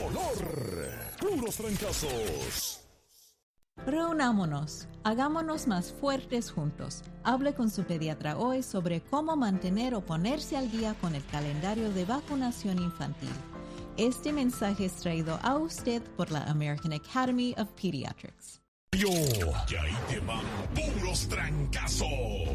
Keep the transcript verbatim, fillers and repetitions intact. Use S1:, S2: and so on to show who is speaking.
S1: color. Puros trancazos.
S2: Reunámonos, hagámonos más fuertes juntos. Hable con su pediatra hoy sobre cómo mantener o ponerse al día con el calendario de vacunación infantil. Este mensaje es traído a usted por la American Academy of Pediatrics.
S1: Y ahí te van puros trancazos.